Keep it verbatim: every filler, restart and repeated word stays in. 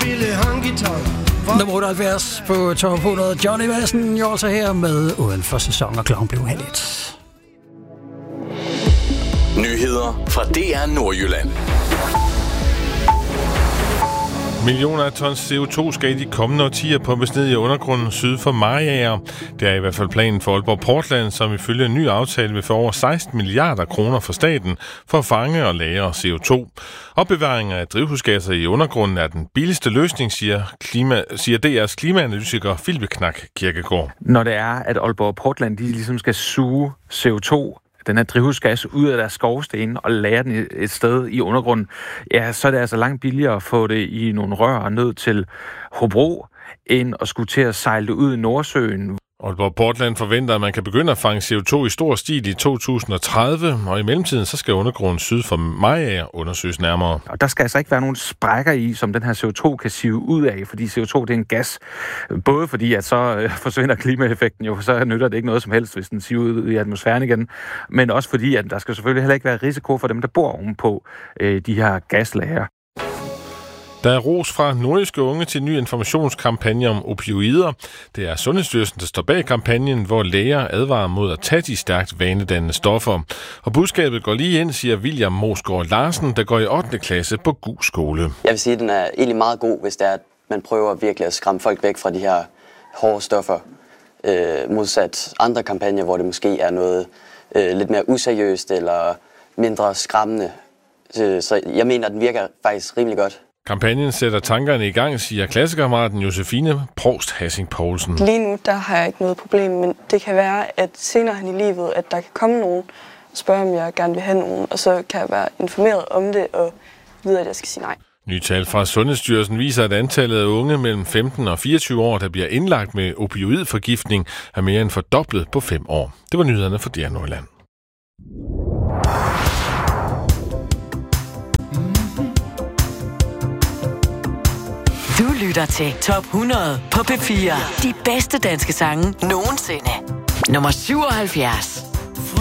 spille honky-tonk. Nummer otteoghalvfjerds på top hundrede. Johnny Madsen gjorde sig her med Uden for sæson, og klokken blev heldigt. Nyheder fra D R Nordjylland. Millioner af tons C O to skal i de kommende årtier pumpes ned i undergrunden syd for Mariager. Det er i hvert fald planen for Aalborg Portland, som ifølge en ny aftale vil få over seksten milliarder kroner for staten for at fange og lagre C O to. Opbevaring af drivhusgasser i undergrunden er den billigste løsning, siger, klima, siger D R's klimaanalytiker Philip Knak Kirkegaard. Når det er, at Aalborg Portland de ligesom skal suge C O to, den her drivhusgas, ud af deres skorsten og lagre den et sted i undergrunden, ja, så er det altså langt billigere at få det i nogle rør ned til Hobro, end at skulle til at sejle det ud i Nordsøen. Aalborg Portland forventer, at man kan begynde at fange C O to i stor stil i to tusind og tredive, og i mellemtiden så skal undergrunden syd for Mariager undersøges nærmere. Og der skal altså ikke være nogen sprækker i, som den her C O to kan sive ud af, fordi C O to det er en gas. Både fordi, at så øh, forsvinder klimaeffekten jo, så nytter det ikke noget som helst, hvis den siver ud i atmosfæren igen. Men også fordi, at der skal selvfølgelig heller ikke være risiko for dem, der bor ovenpå øh, de her gaslager. Der er ros fra nordjyske unge til en ny informationskampagne om opioider. Det er Sundhedsstyrelsen, der står bag kampagnen, hvor læger advarer mod at tage de stærkt vanedannende stoffer. Og budskabet går lige ind, siger William Mosgaard Larsen, der går i ottende klasse på Gug Skole. Jeg vil sige, at den er egentlig meget god, hvis det er, at man prøver virkelig at skræmme folk væk fra de her hårde stoffer. Øh, modsat andre kampagner, hvor det måske er noget øh, lidt mere useriøst eller mindre skræmmende. Så jeg mener, at den virker faktisk rimelig godt. Kampagnen sætter tankerne i gang, siger klassekammeraten Josefine Prost Hassing Poulsen. Lige nu, der har jeg ikke noget problem, men det kan være, at senere hen i livet, at der kan komme nogen og spørge, om jeg gerne vil have nogen, og så kan jeg være informeret om det og vide, at jeg skal sige nej. Nye tal fra Sundhedsstyrelsen viser, at antallet af unge mellem femten og fireogtyve år, der bliver indlagt med opioidforgiftning, er mere end fordoblet på fem år. Det var nyhederne for D R Nordjylland. Du lytter til Top hundrede på P fire. De bedste danske sange nogensinde. Nummer syvoghalvfjerds.